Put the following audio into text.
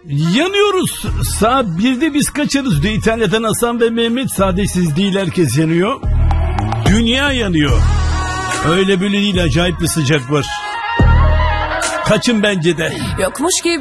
Yanıyoruz. Saat 1'de biz kaçarız diyor. İtalya'dan Hasan ve Mehmet. Sadesiz değil, herkes yanıyor. Dünya yanıyor. Öyle böyle değil, acayip bir sıcak var. Kaçın bence de. Yokmuş gibi.